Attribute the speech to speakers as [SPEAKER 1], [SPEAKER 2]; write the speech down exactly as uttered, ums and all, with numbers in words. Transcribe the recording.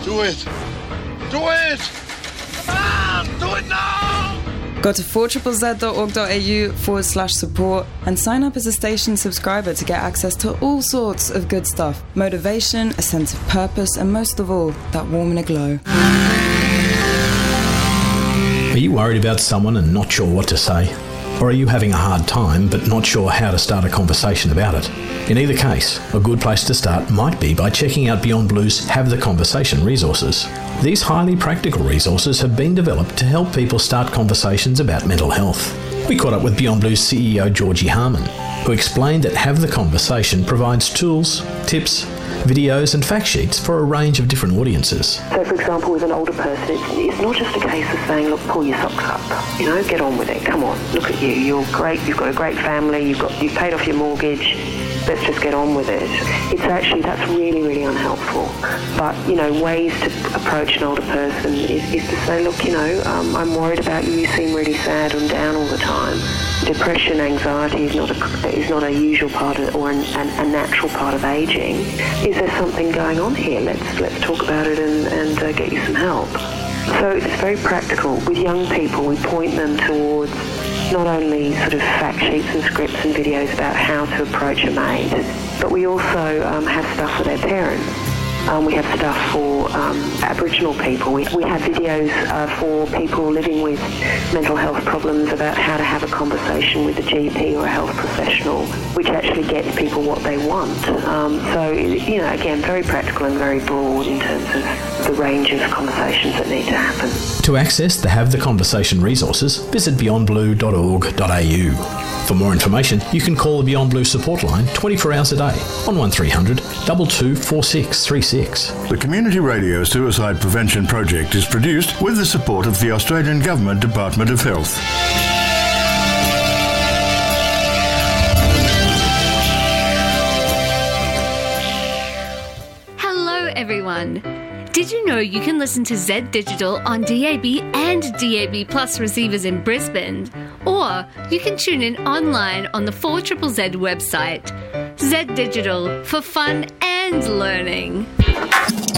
[SPEAKER 1] Do it! Do it! Come on! Do it now!
[SPEAKER 2] Go to four Z Z dot org dot a u forward slash support and sign up as a station subscriber to get access to all sorts of good stuff. Motivation, a sense of purpose, and most of all, that warm inner glow.
[SPEAKER 3] Are you worried about someone and not sure what to say? Or are you having a hard time but not sure how to start a conversation about it? In either case, a good place to start might be by checking out Beyond Blue's Have the Conversation resources. These highly practical resources have been developed to help people start conversations about mental health. We caught up with Beyond Blue's C E O Georgie Harman, who explained that Have the Conversation provides tools, tips, videos and fact sheets for a range of different audiences.
[SPEAKER 4] So, for example, with an older person, it's, it's not just a case of saying, look, pull your socks up, you know, get on with it, come on, look at you, you're great, you've got a great family, you've got you've paid off your mortgage, let's just get on with it. It's actually, that's really, really unhelpful. But, you know, ways to approach an older person is, is to say, look, you know, um, I'm worried about you, you seem really sad and down all the time. Depression, anxiety is not a, is not a usual part of, or an, an, a natural part of ageing. Is there something going on here? Let's let's talk about it and, and uh, get you some help. So it's very practical. With young people, we point them towards not only sort of fact sheets and scripts and videos about how to approach a mate, but we also um, have stuff for their parents. Um, we have stuff for um, Aboriginal people. We, we have videos uh, for people living with mental health problems about how to have a conversation with a G P or a health professional, which actually gets people what they want. Um, so, you know, again, very practical and very broad in terms of the range of conversations that need to happen.
[SPEAKER 3] To access the Have the Conversation resources, visit beyond blue dot org dot a u. For more information, you can call the Beyond Blue support line twenty-four hours a day on one three hundred, two two four six three six.
[SPEAKER 5] The Community Radio Suicide Prevention Project is produced with the support of the Australian Government Department of Health.
[SPEAKER 6] Hello everyone. Did you know you can listen to Z Digital on D A B and D A B Plus receivers in Brisbane? Or you can tune in online on the four Z Z website. Z Digital, for fun and learning.